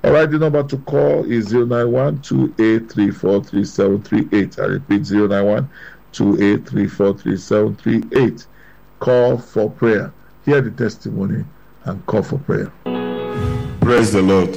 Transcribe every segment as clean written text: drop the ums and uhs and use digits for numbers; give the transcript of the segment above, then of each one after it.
All right, the number to call is 091-2834-3738. I repeat, 091-2834-3738. Call for prayer. Hear the testimony and call for prayer. Praise the Lord.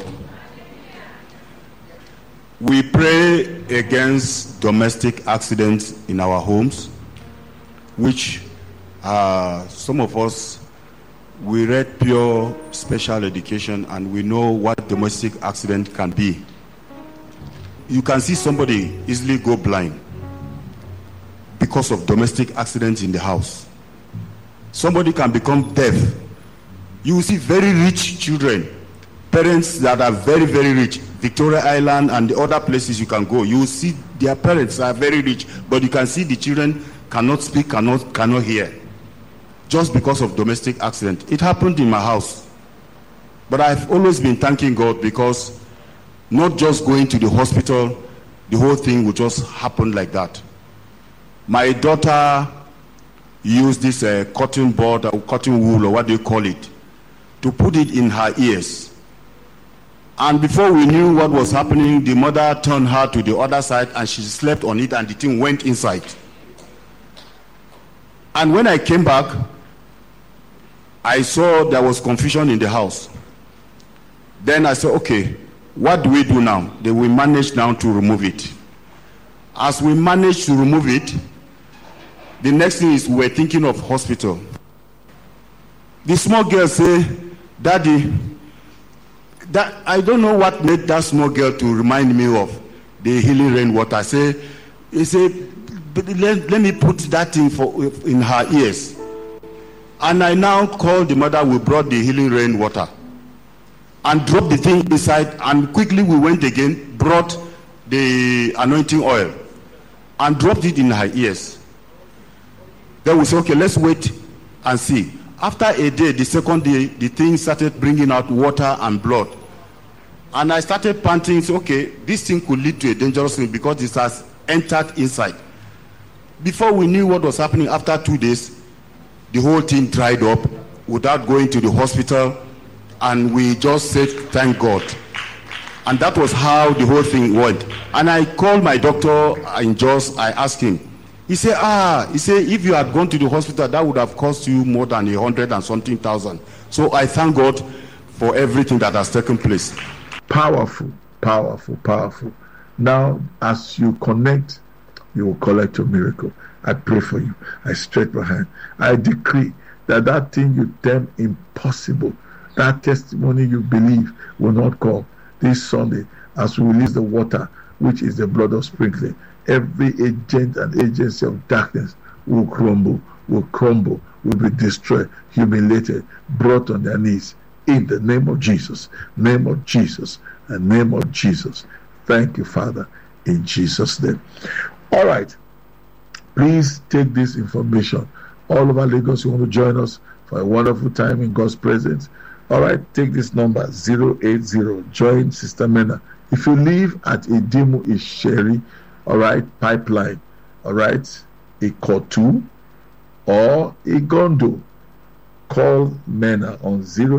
We pray against domestic accidents in our homes, which some of us, we read pure special education and we know what domestic accident can be. You can see somebody easily go blind because of domestic accidents in the house. Somebody can become deaf. You will see very rich children, parents that are very, very rich. Victoria Island and the other places you can go, you will see their parents are very rich, but you can see the children cannot speak, cannot hear, just because of domestic accident. It happened in my house. But I've always been thanking God, because not just going to the hospital, the whole thing would just happen like that. My daughter used this cotton board or cotton wool, or what do you call it, to put it in her ears. And before we knew what was happening, the mother turned her to the other side and she slept on it and the thing went inside. And when I came back, I saw there was confusion in the house. Then I said, okay, what do we do now? Then we managed now to remove it. As we managed to remove it, the next thing is we were thinking of hospital. The small girl said, Daddy, that I don't know what made that small girl to remind me of the healing rainwater. He said, let me put that thing in her ears. And I now called the mother. We brought the healing rainwater and dropped the thing inside, and quickly we went again, brought the anointing oil and dropped it in her ears. Then we said, okay, let's wait and see. After a day, the second day, the thing started bringing out water and blood. And I started panting, so okay, this thing could lead to a dangerous thing because it has entered inside. Before we knew what was happening, after 2 days, the whole thing dried up without going to the hospital, and we just said, thank God. And that was how the whole thing went. And I called my doctor in Jos. I asked him. He said, if you had gone to the hospital, that would have cost you more than 100 and something thousand. So I thank God for everything that has taken place. Powerful, powerful, powerful. Now, as you connect, you will collect your miracle. I pray for you. I stretch my hand. I decree that that thing you term impossible, that testimony you believe will not come this Sunday as we release the water, which is the blood of sprinkling. Every agent and agency of darkness will crumble, will be destroyed, humiliated, brought on their knees in the name of Jesus, name of Jesus, and name of Jesus. Thank you, Father, in Jesus' name. All right, please take this information. All over Lagos, you want to join us for a wonderful time in God's presence. All right, take this number, 080, join Sister Mena. If you live at Idimu Isheri, all right, Pipeline, all right, Ikotu or Igondo, call Mena on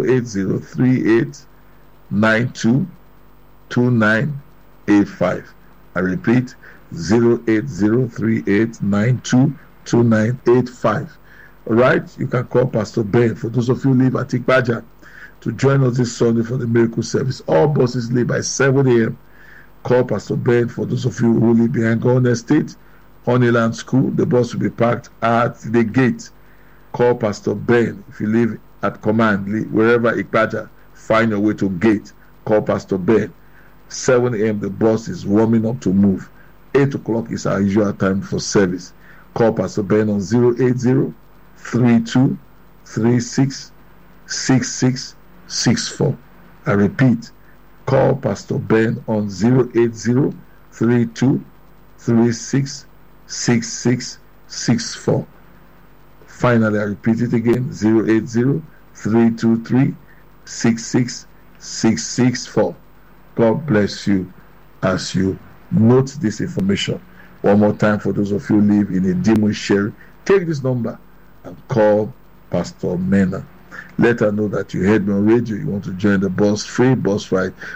08038922985. I repeat, 08038922985. All right, you can call Pastor Ben. For those of you who live at Ikpaja, to join us this Sunday for the miracle service. All buses leave by 7 a.m. Call Pastor Ben. For those of you who live behind Gordon Estate, Honeyland School, the bus will be parked at the gate. Call Pastor Ben. If you live at Command, wherever Ikpaja, find your way to gate. Call Pastor Ben. 7 a.m. the bus is warming up to move. 8 o'clock is our usual time for service. Call Pastor Ben on 080-3236-6664. I repeat, call Pastor Ben on 080-3236-6664. Finally, I repeat it again, 080-323-66664. God bless you as you note this information. One more time, for those of you who live in a Idimu Isheri, take this number and call Pastor Mena. Let her know that you heard me on radio. You want to join the bus, free bus ride